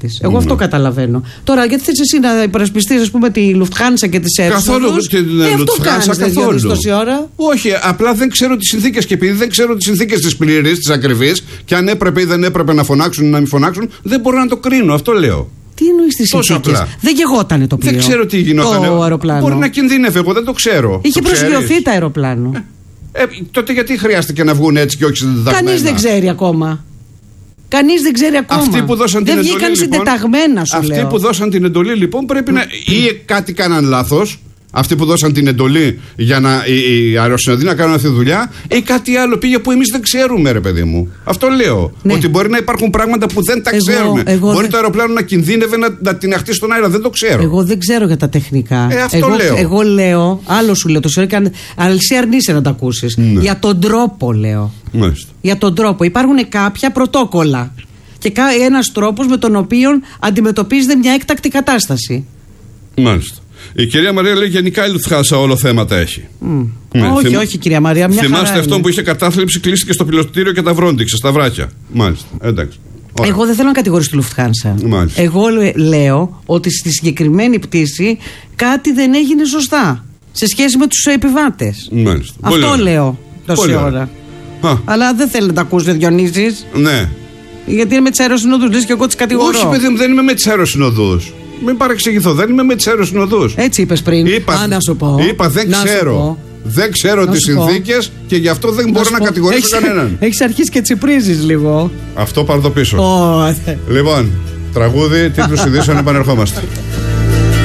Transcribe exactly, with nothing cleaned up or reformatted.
της. Εγώ mm. αυτό καταλαβαίνω. Τώρα, γιατί θες εσύ να υπερασπιστείς, ας πούμε, τη Lufthansa και τις Air? Καθόλου την ε, Lufthansa, καθόλου. Τόση ώρα. Όχι, απλά δεν ξέρω τις συνθήκες. Και επειδή δεν ξέρω τις συνθήκες της πλήρης, της ακριβής, και αν έπρεπε ή δεν έπρεπε να φωνάξουν ή να μην φωνάξουν, δεν μπορώ να το κρίνω. Αυτό λέω. Τι εννοείς τις συνθήκες? Δεν γεγότανε το πλοίο. Δεν ξέρω τι γινόταν. Το αεροπλάνο. Μπορεί να κινδύνευε, εγώ δεν το ξέρω. Είχε το προσγειωθεί το αεροπλάνο. Ε, τότε γιατί χρειάστηκε να βγουν έτσι και όχι συντεταγμένα? Κανείς δεν ξέρει ακόμα. Κανείς δεν ξέρει ακόμα. Αυτοί που δώσαν δεν την βγήκαν εντολή, συντεταγμένα, σου αυτοί λέω. που δώσαν την εντολή, λοιπόν, πρέπει να. Ή κάτι κάναν λάθος. Αυτοί που δώσαν την εντολή για να οι αεροσυνοδοί να κάνουν αυτή τη δουλειά, ή κάτι άλλο πήγε που εμείς δεν ξέρουμε, ρε παιδί μου. Αυτό λέω. Ναι. Ότι μπορεί να υπάρχουν πράγματα που δεν τα εγώ, ξέρουμε. Εγώ μπορεί δεν... το αεροπλάνο να κινδύνευε να, να την αχτεί στον αέρα. Δεν το ξέρω. Εγώ δεν ξέρω για τα τεχνικά. Ε, αυτό εγώ, λέω. Εγώ λέω, άλλο σου λέω, το ξέρω, αλλά εσύ αρνείσαι να τα ακούσεις. Ναι. Για τον τρόπο λέω. Μάλιστα. Για τον τρόπο. Υπάρχουν κάποια πρωτόκολλα. Και ένας τρόπος με τον οποίο αντιμετωπίζεται μια έκτακτη κατάσταση. Μάλιστα. Η κυρία Μαρία λέει γενικά η Lufthansa όλο θέματα έχει. Mm. Ναι, όχι, θυμ... όχι κυρία Μαρία, μια θυμάστε χαρά αυτό είναι. που είχε κατάθλιψη, κλείστηκε στο πιλωτήριο και τα βρόντιξε στα βράχια. Μάλιστα, εντάξει. Ωραία. Εγώ δεν θέλω να κατηγορήσω τη Lufthansa. Μάλιστα. Εγώ λέω ότι στη συγκεκριμένη πτήση κάτι δεν έγινε σωστά σε σχέση με τους επιβάτες. Μάλιστα. Αυτό πολύ λέω τόση ώρα. Α. Αλλά δεν θέλει να τα ακούσει, Διονύσης. Ναι. Γιατί είναι με τις αεροσυνοδούς, λες και εγώ τις κατηγορώ. Όχι, παιδί μου, δεν είμαι με τις αεροσυνοδούς. Μην παρεξηγηθώ, δεν είμαι με τις αεροσυνοδούς. Έτσι είπες πριν. Είπα, Α, να σου πω. Είπα, δεν να ξέρω. Δεν ξέρω τις συνθήκες και γι' αυτό δεν να μπορώ να πω. κατηγορήσω έχεις, κανέναν. Έχεις αρχίσει και τσιπρίζεις λίγο. Αυτό πάρ' το πίσω. Oh. Λοιπόν, τραγούδι, τίτλους ειδήσεων, επανερχόμαστε.